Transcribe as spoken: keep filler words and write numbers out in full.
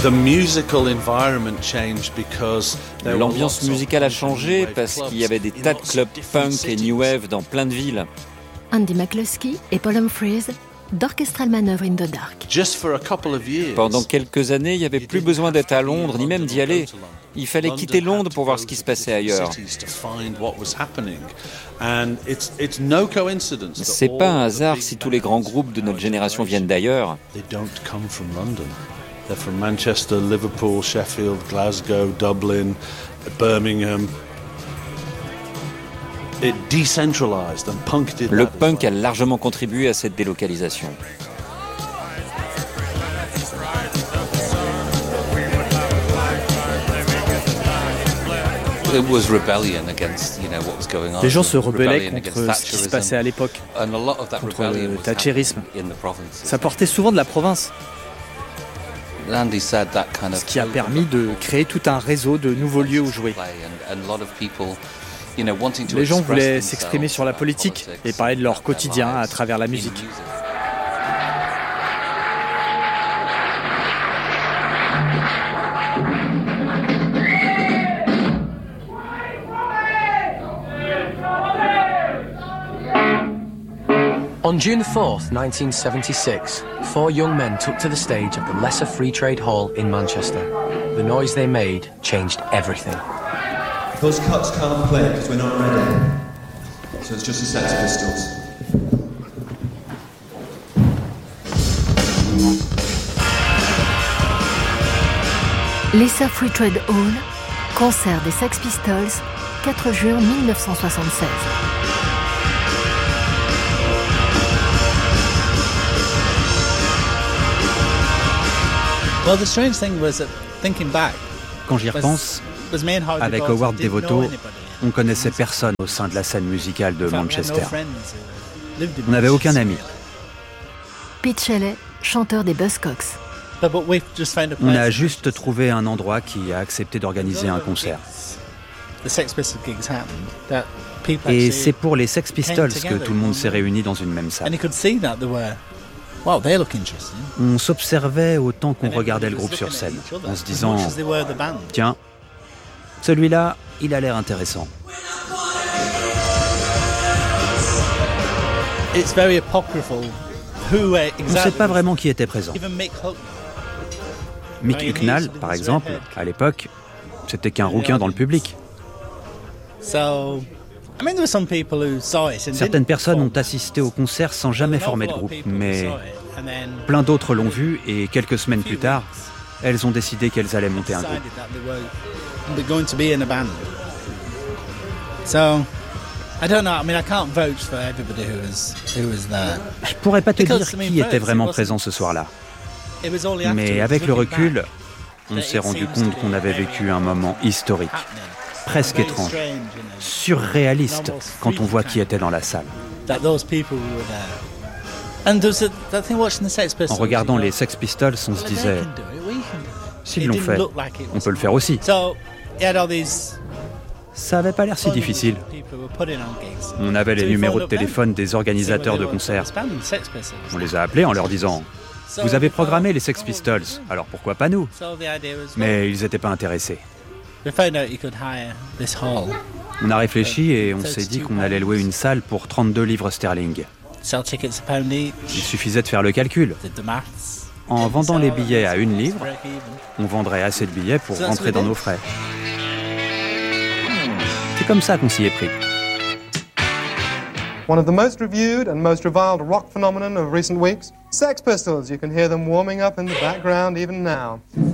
L'ambiance musicale a changé parce qu'il y avait des tas de clubs punk et new wave dans plein de villes. Andy McCluskey et Paul Humphries d'Orchestral Manoeuvre in the Dark. Pendant quelques années, il n'y avait plus besoin d'être à Londres, ni même d'y aller. Il fallait quitter Londres pour voir ce qui se passait ailleurs. C'est pas un hasard si tous les grands groupes de notre génération viennent d'ailleurs. They're from Manchester, Liverpool, Sheffield, Glasgow, Dublin, Birmingham. It decentralized and punk did that. Le punk a largement contribué à cette délocalisation. Les gens se rebellaient contre ce qui se passait à l'époque, contre le thatchérisme. Ça portait souvent de la province. Ce qui a permis de créer tout un réseau de nouveaux lieux où jouer. Les gens voulaient s'exprimer sur la politique et parler de leur quotidien à travers la musique. On June fourth, nineteen seventy-six, four young men took to the stage at the Lesser Free Trade Hall in Manchester. The noise they made changed everything. Those cuts can't play because we're not ready. So it's just the Sex Pistols. Lesser Free Trade Hall, concert des Sex Pistols, quatre juin mille neuf cent soixante-seize. Quand j'y repense, avec Howard Devoto, on connaissait personne au sein de la scène musicale de Manchester. On n'avait aucun ami. Pete Shelley, chanteur des Buzzcocks. On a juste trouvé un endroit qui a accepté d'organiser un concert. Et c'est pour les Sex Pistols que tout le monde s'est réuni dans une même salle. On s'observait autant qu'on regardait le groupe sur scène, en se disant « Tiens, celui-là, il a l'air intéressant. » On ne sait pas vraiment qui était présent. Mick Hucknall, par exemple, à l'époque, c'était qu'un rouquin dans le public. Certaines personnes ont assisté au concert sans jamais former de groupe, mais plein d'autres l'ont vu et quelques semaines plus tard, elles ont décidé qu'elles allaient monter un groupe. Je pourrais pas te dire qui était vraiment présent ce soir-là, mais avec le recul, on s'est rendu compte qu'on avait vécu un moment historique. Presque étrange, surréaliste quand on voit qui était dans la salle. En regardant les Sex Pistols, on se disait, s'ils l'ont fait, on peut le faire aussi. Ça avait pas l'air si difficile. On avait les numéros de téléphone des organisateurs de concerts. On les a appelés en leur disant, vous avez programmé les Sex Pistols, alors pourquoi pas nous? Mais ils n'étaient pas intéressés. On a réfléchi et on s'est dit qu'on allait louer une salle pour trente-deux livres sterling. Il suffisait de faire le calcul. En vendant les billets à une livre, on vendrait assez de billets pour rentrer dans nos frais. C'est comme ça qu'on s'y est pris. One of the most reviewed and most reviled rock phenomenon of recent weeks, Sex Pistols. You can hear them warming up in the background even now.